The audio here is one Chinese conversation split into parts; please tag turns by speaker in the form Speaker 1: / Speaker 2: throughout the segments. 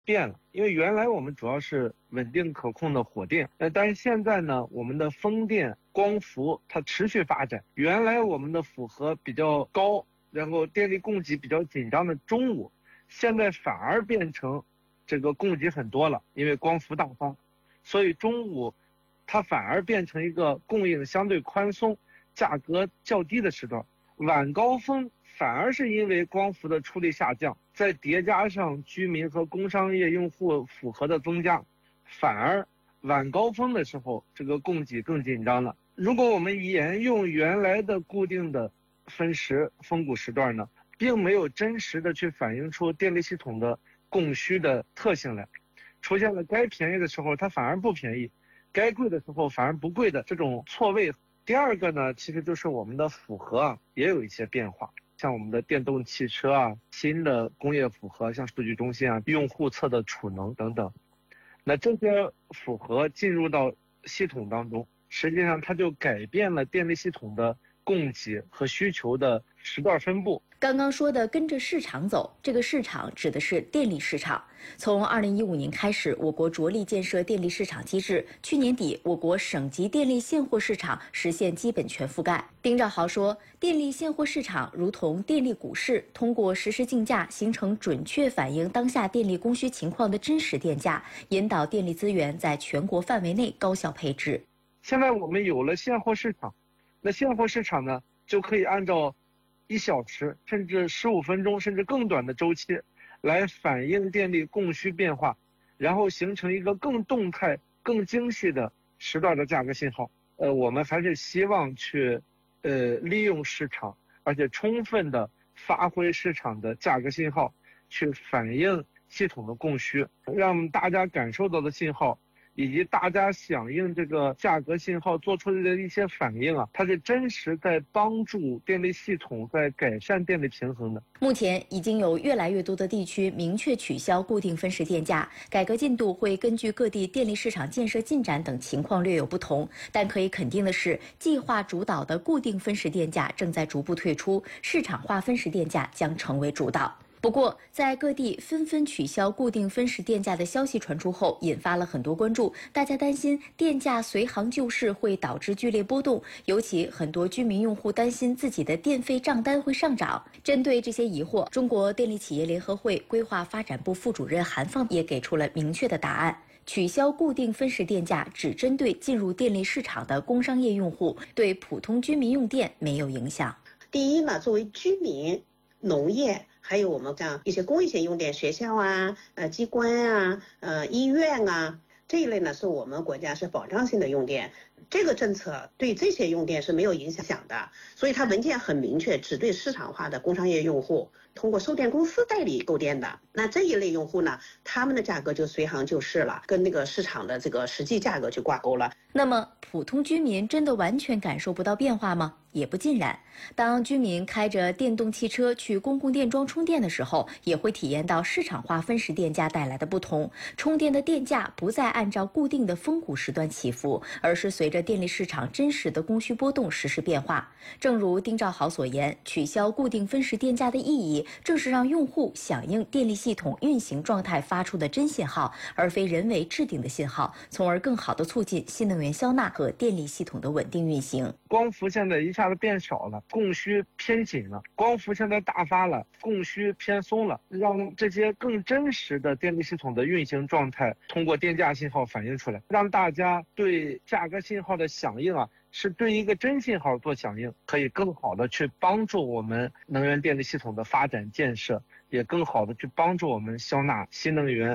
Speaker 1: 变了，因为原来我们主要是稳定可控的火电，但是现在呢，我们的风电、光伏它持续发展。原来我们的负荷比较高，然后电力供给比较紧张的中午，现在反而变成这个供给很多了，因为光伏大发，所以中午它反而变成一个供应相对宽松、价格较低的时段。晚高峰反而是因为光伏的出力下降，再叠加上居民和工商业用户负荷的增加，反而晚高峰的时候这个供给更紧张了。如果我们沿用原来的固定的分时峰谷时段呢，并没有真实的去反映出电力系统的供需的特性来，出现了该便宜的时候它反而不便宜，该贵的时候反而不贵的这种错位。第二个呢，其实就是我们的负荷也有一些变化，像我们的电动汽车新的工业负荷，像数据中心用户侧的储能等等，那这些负荷进入到系统当中，实际上它就改变了电力系统的供给和需求的时段分布。
Speaker 2: 刚刚说的跟着市场走，这个市场指的是电力市场。从2015年开始，我国着力建设电力市场机制。去年底，我国省级电力现货市场实现基本全覆盖。丁兆豪说，电力现货市场如同电力股市，通过实时竞价，形成准确反映当下电力供需情况的真实电价，引导电力资源在全国范围内高效配置。
Speaker 1: 现在我们有了现货市场，那现货市场呢，就可以按照1小时甚至15分钟甚至更短的周期来反映电力供需变化，然后形成一个更动态、更精细的时段的价格信号。我们还是希望去利用市场，而且充分的发挥市场的价格信号，去反映系统的供需，让大家感受到的信号以及大家响应这个价格信号做出的一些反应它是真实在帮助电力系统在改善电力平衡的。
Speaker 2: 目前已经有越来越多的地区明确取消固定分时电价，改革进度会根据各地电力市场建设进展等情况略有不同，但可以肯定的是，计划主导的固定分时电价正在逐步退出，市场化分时电价将成为主导。不过，在各地纷纷取消固定分时电价的消息传出后，引发了很多关注。大家担心电价随行就市会导致剧烈波动，尤其很多居民用户担心自己的电费账单会上涨。针对这些疑惑，中国电力企业联合会规划发展部副主任韩放也给出了明确的答案。取消固定分时电价只针对进入电力市场的工商业用户，对普通居民用电没有影响。
Speaker 3: 第一呢，作为居民、农业还有我们像一些公益性用电，学校机关医院这一类呢，是我们国家是保障性的用电，这个政策对这些用电是没有影响的，所以它文件很明确，只对市场化的工商业用户通过售电公司代理购电的，那这一类用户呢，他们的价格就随行就市了，跟那个市场的这个实际价格就挂钩了。
Speaker 2: 那么普通居民真的完全感受不到变化吗？也不尽然。当居民开着电动汽车去公共电桩充电的时候，也会体验到市场化分时电价带来的不同。充电的电价不再按照固定的峰谷时段起伏，而是随着电力市场真实的供需波动实时变化。正如丁兆豪所言，取消固定分时电价的意义，正是让用户响应电力系统运行状态发出的真信号，而非人为制定的信号，从而更好地促进新能源消纳和电力系统的稳定运行。
Speaker 1: 光伏现在一下子变少了，供需偏紧了；光伏现在大发了，供需偏松了，让这些更真实的电力系统的运行状态通过电价信号反映出来，让大家对价格信号的响应是对一个真信号做响应，可以更好的去帮助我们能源电力系统的发展建设，也更好的去帮助我们消纳新能源。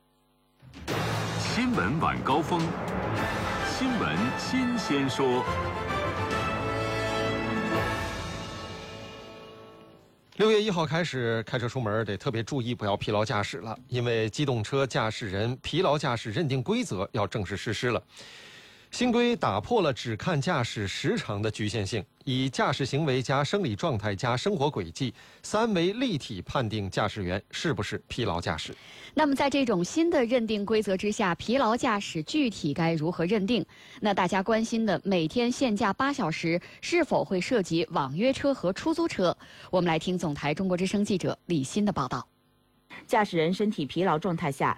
Speaker 4: 新闻晚高峰，新闻新鲜说。
Speaker 5: 6月1号开始，开车出门得特别注意，不要疲劳驾驶了，因为机动车驾驶人疲劳驾驶认定规则要正式实施了。新规打破了只看驾驶时长的局限性，以驾驶行为加生理状态加生活轨迹3维立体判定驾驶员是不是疲劳驾驶。
Speaker 6: 那么在这种新的认定规则之下，疲劳驾驶具体该如何认定？那大家关心的每天限驾8小时是否会涉及网约车和出租车？我们来听总台中国之声记者李欣的报道。
Speaker 7: 驾驶人身体疲劳状态下